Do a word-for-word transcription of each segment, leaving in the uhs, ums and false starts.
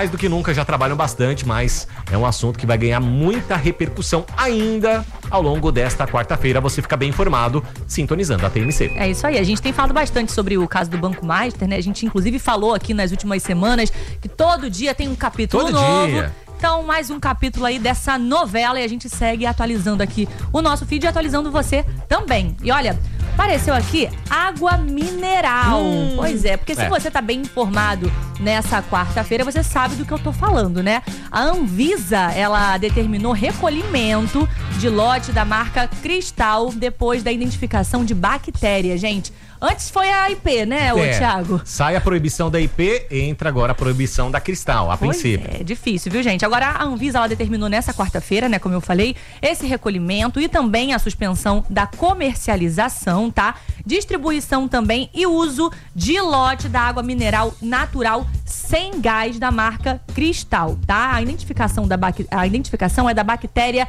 mais do que nunca já trabalham bastante, mas é um assunto que vai ganhar muita repercussão ainda ao longo desta quarta-feira. Você fica bem informado sintonizando a T M C. É isso aí, a gente tem falado bastante sobre o caso do Banco Master, né? A gente inclusive falou aqui nas últimas semanas que todo dia tem um capítulo todo novo. Dia. Então, mais um capítulo aí dessa novela e a gente segue atualizando aqui o nosso feed e atualizando você também. E olha, apareceu aqui água mineral. Hum, pois é, porque se é. você tá bem informado nessa quarta-feira, você sabe do que eu tô falando, né? A Anvisa, ela determinou recolhimento de lote da marca Cristal depois da identificação de bactéria, gente. Antes foi a I P, né, é, ô Thiago? Sai a proibição da I P, entra agora a proibição da Cristal, a pois princípio. É difícil, viu, gente? Agora a Anvisa, ela determinou nessa quarta-feira, né, como eu falei, esse recolhimento e também a suspensão da comercialização, tá? Distribuição também e uso de lote da água mineral natural sem gás da marca Cristal, tá? A identificação, da bac... a identificação é da bactéria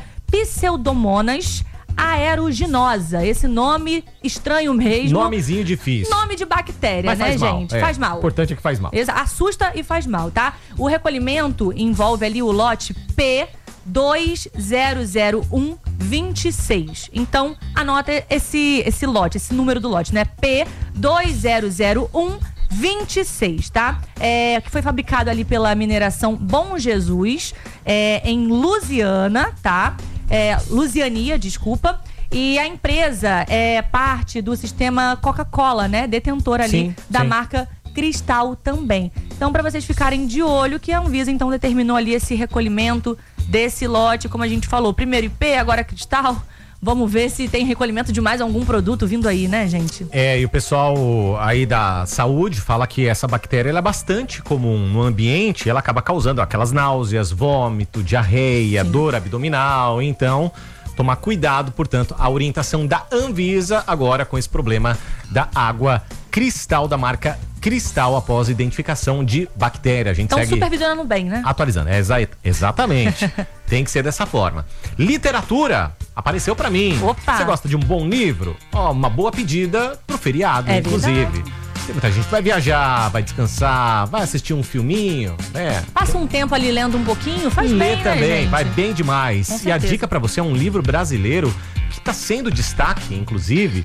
Pseudomonas aeruginosa, esse nome estranho mesmo. Nomezinho difícil. Nome de bactéria, mas né, faz mal, gente? É. Faz mal. O importante é que faz mal. Assusta e faz mal, tá? O recolhimento envolve ali o lote P dois zero zero um dois seis. Então, anota esse, esse lote, esse número do lote, né? P dois zero zero um vinte e seis, tá? É, que foi fabricado ali pela mineração Bom Jesus, é, em Lusiana, tá? É, Lusiania, desculpa. E a empresa é parte do sistema Coca-Cola, né? Detentora ali sim, da sim. marca Cristal também. Então, para vocês ficarem de olho, que a Anvisa então determinou ali esse recolhimento desse lote, como a gente falou, primeiro I P, agora Cristal. Vamos ver se tem recolhimento de mais algum produto vindo aí, né, gente? É, e o pessoal aí da saúde fala que essa bactéria ela é bastante comum no ambiente, ela acaba causando aquelas náuseas, vômito, diarreia, sim. dor abdominal, então tomar cuidado, portanto, a orientação da Anvisa agora com esse problema da água Cristal da marca Cristal após identificação de bactéria. A gente Então, segue supervisionando bem, né? Atualizando, é exa exatamente. Tem que ser dessa forma. Literatura apareceu pra mim. Opa! Você gosta de um bom livro? Ó, uma boa pedida pro feriado, é inclusive. Verdade. Tem muita gente que vai viajar, vai descansar, vai assistir um filminho, né? Passa um tempo ali lendo um pouquinho, faz Lê bem, também, né, gente? vai bem demais. Com e certeza. a dica pra você é um livro brasileiro que tá sendo destaque, inclusive,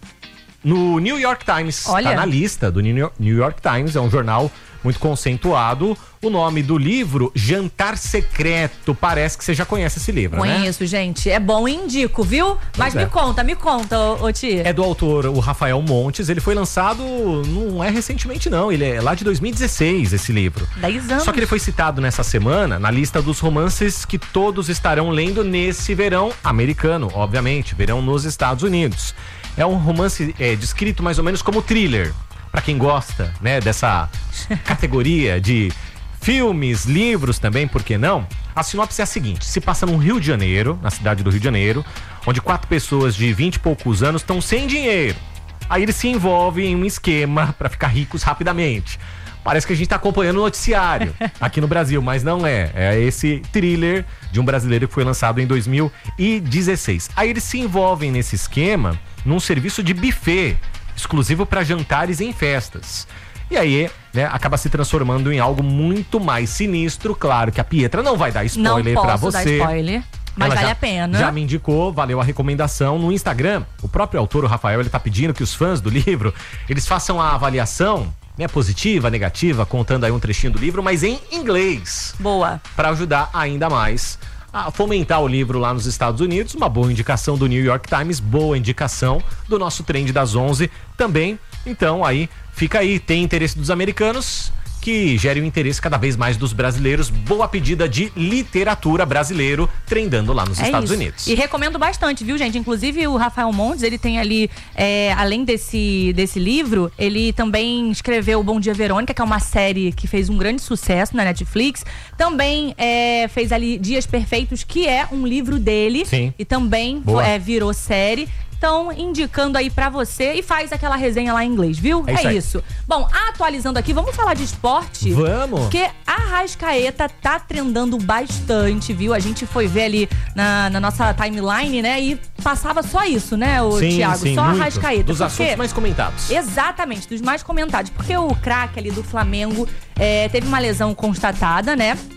no New York Times. Olha. Tá na lista do New York Times, é um jornal muito conceituado. O nome do livro, Jantar Secreto. Parece que você já conhece esse livro, né? Conheço, gente. É bom e indico, viu? Mas é. me conta, me conta, ô, ô tia. É do autor, o Rafael Montes. Ele foi lançado, não é recentemente não, ele é lá de dois mil e dezesseis, esse livro. Dez anos. Só que ele foi citado nessa semana na lista dos romances que todos estarão lendo nesse verão americano, obviamente, verão nos Estados Unidos. É um romance é, descrito mais ou menos como thriller, pra quem gosta, né, dessa categoria de filmes, livros também, por que não? A sinopse é a seguinte: se passa no Rio de Janeiro, na cidade do Rio de Janeiro, onde quatro pessoas de vinte e poucos anos estão sem dinheiro. Aí eles se envolvem em um esquema pra ficar ricos rapidamente. Parece que a gente tá acompanhando o noticiário aqui no Brasil, mas não é. É esse thriller de um brasileiro que foi lançado em dois mil e dezesseis. Aí eles se envolvem nesse esquema num serviço de buffet exclusivo para jantares em festas. E aí, né, acaba se transformando em algo muito mais sinistro. Claro que a Pietra não vai dar spoiler não pra posso você. Dar spoiler, mas Ela vale já, a pena. Já me indicou, valeu a recomendação no Instagram. O próprio autor, o Rafael, ele tá pedindo que os fãs do livro, eles façam a avaliação, né, positiva, negativa, contando aí um trechinho do livro, mas em inglês. Boa. Para ajudar ainda mais a fomentar o livro lá nos Estados Unidos. Uma boa indicação do New York Times, boa indicação do nosso Trend das onze também. Então aí, fica aí, tem interesse dos americanos, que gere o interesse cada vez mais dos brasileiros. Boa pedida de literatura brasileiro trendando lá nos é Estados isso. Unidos. E recomendo bastante, viu, gente? Inclusive o Rafael Montes, ele tem ali, é, além desse, desse livro, ele também escreveu Bom Dia Verônica, que é uma série que fez um grande sucesso na Netflix. Também é, fez ali Dias Perfeitos, que é um livro dele. Sim. E também é, virou série. Então, indicando aí pra você e faz aquela resenha lá em inglês, viu? É isso. É aí. isso. Bom, atualizando aqui, vamos falar de esporte? Vamos! Porque a Arrascaeta tá trendando bastante, viu? A gente foi ver ali na, na nossa timeline, né? E passava só isso, né, o sim, Thiago? Sim, só a muito. Arrascaeta. Dos porque... assuntos mais comentados. Exatamente, dos mais comentados. Porque o craque ali do Flamengo é, teve uma lesão constatada, né?